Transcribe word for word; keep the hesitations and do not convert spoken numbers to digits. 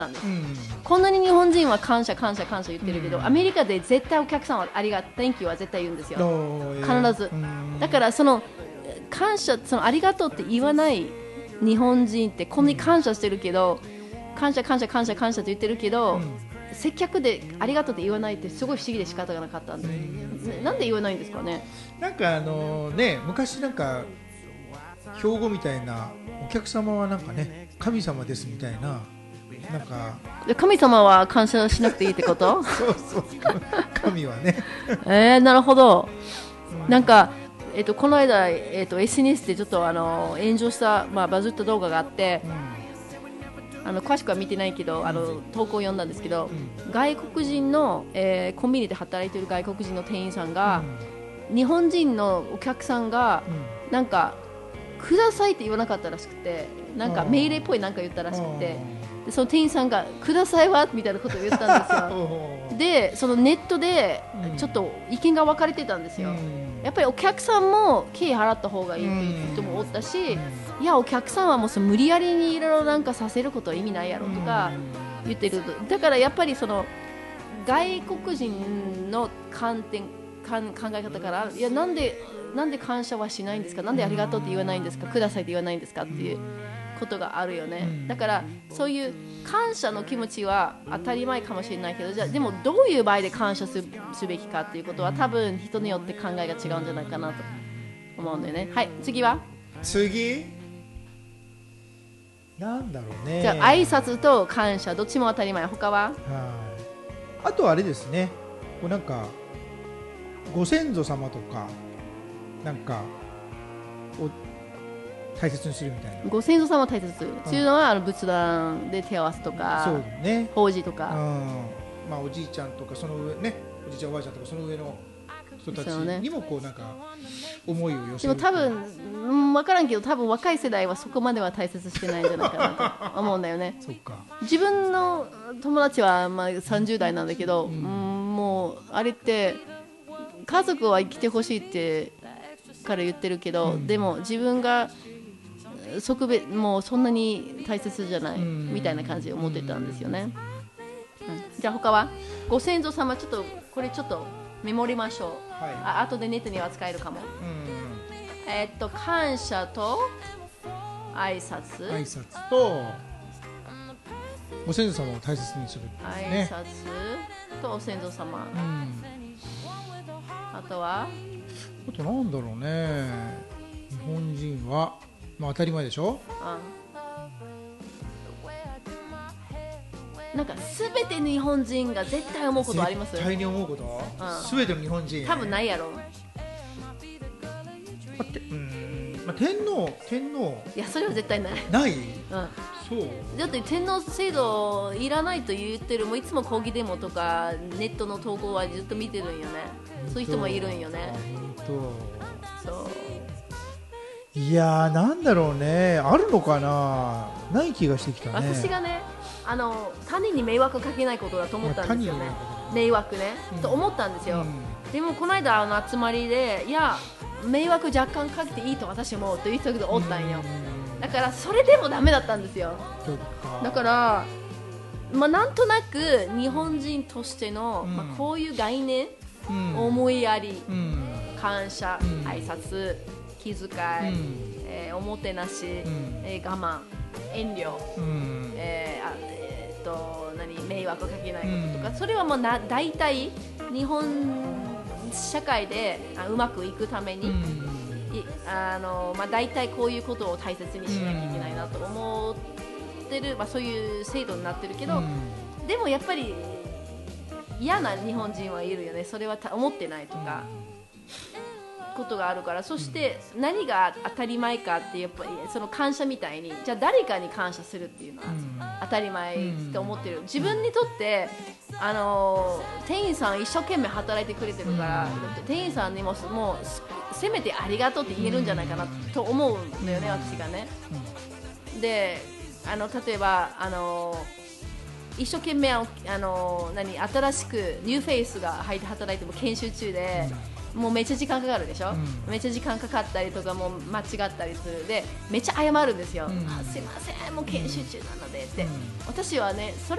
なんです、うん、こんなに日本人は感謝感謝感謝言ってるけど、うん、アメリカで絶対お客さんはありがとう Thank you は絶対言うんですよ、必ず、うん、だからその感謝そのありがとうって言わない日本人ってこんなに感謝してるけど、うん、感謝感謝感謝感謝って言ってるけど、うん、接客でありがとうって言わないってすごい不思議で仕方がなかったんで、うん、なんで言わないんですかね。 なんかあのね昔なんか標語みたいなお客様はなんかね神様ですみたいななんか神様は感謝しなくていいってことそうそう神はねえー、なるほど、うん、なんか、えー、とこの間、えー、と エスエヌエス でちょっとあの炎上した、まあ、バズった動画があって、うん、あの詳しくは見てないけど、うん、あの投稿を読んだんですけど、うん、外国人の、えー、コンビニで働いている外国人の店員さんが、うん、日本人のお客さんが、うん、なんかくださいって言わなかったらしくて、なんか命令っぽいなんか言ったらしくて、でその店員さんがくださいはみたいなことを言ったんですよでそのネットでちょっと意見が分かれてたんですよ、うん、やっぱりお客さんも経費払った方がいいっていう人もおったし、うん、いやお客さんはもうその無理やりにいろいろなんかさせることは意味ないやろとか言ってる。だからやっぱりその外国人の観点考え方からいやなんでなんで感謝はしないんですか、なんでありがとうって言わないんですか、くださいって言わないんですかっていうことがあるよね、うん、だからそういう感謝の気持ちは当たり前かもしれないけど、じゃあでもどういう場合で感謝 す, すべきかっていうことは多分人によって考えが違うんじゃないかなと思うんだよね。はい、次は次なんだろうね。 じゃあ挨拶と感謝どっちも当たり前。他は？はい、 あとはあれですね、こうなんかご先祖様とかなんかを大切にするみたいな。 ご先祖様を大切にするっていうのは、うん、あの仏壇で手を合わせとか、そうね、法事とか、うん、 まあ、おじいちゃんとかその上ね、おじいちゃんおばあちゃんとかその上の人たちにもこうなんか思いを寄せる。 でも多分、うん、分からんけど多分若い世代はそこまでは大切してないんじゃないかなと思うんだよねそっか。 自分の友達はまあさんじゅう代なんだけど、うんうん、もうあれって家族は生きてほしいってから言ってるけど、うん、でも自分が即べもうそんなに大切じゃない、うん、みたいな感じで思ってたんですよね、うん、じゃあ他はご先祖様ちょっとこれちょっとメモりましょう、はい、あ後でネットには使えるかも、うん、えー、っと感謝と挨拶挨拶とご先祖様を大切にする、 ね、挨拶とお先祖様、うん、あとはあとなんだろうね、日本人はまあ当たり前でしょ。 うん、なんか全て日本人が絶対思うことあります？ 絶対に思うこと、うん、全ての日本人多分ないやろ。 まあ、てうん、まあ、天皇天皇いやそれは絶対ないない、うん、そうだって天皇制度いらないと言ってる、もういつも抗議デモとかネットの投稿はずっと見てるんよね。そういう人もいるんよね。そういやーなんだろうね、あるのかな、ない気がしてきたね。 私がね、あの他人に迷惑かけないことだと思ったんですよね。迷惑ね、うん、と思ったんですよ、うん、でもこの間あの集まりでいや迷惑若干かけていいと私もという人がおったんよ、うん、だからそれでもダメだったんですよ。だからまあ、なんとなく日本人としての、うんまあ、こういう概念、うん、思いやり、うん、感謝、うん、挨拶、気遣い、うんえー、おもてなし、うんえー、我慢、遠慮、うんえーあえー、と何迷惑をかけないこととか、うん、それはもうな大体日本社会であうまくいくために、うんいあのまあ、大体こういうことを大切にしなきゃいけないなと思ってる、まあ、そういう制度になってるけど、うん、でもやっぱり嫌な日本人はいるよね。それは思ってないとか、ことがあるから。そして何が当たり前かってやっぱりその感謝みたいにじゃあ誰かに感謝するっていうのは当たり前って思ってる。自分にとってあの店員さん一生懸命働いてくれてるから、店員さんにももうせめてありがとうって言えるんじゃないかなと思うんだよね、私がね。であの例えばあの一生懸命あの何新しくニューフェイスが入って働いても研修中でもうめっちゃ時間かかるでしょ、うん、めっちゃ時間かかったりとかもう間違ったりするでめっちゃ謝るんですよ、うん、あすいませんもう研修中なのでって、うん、私はねそれ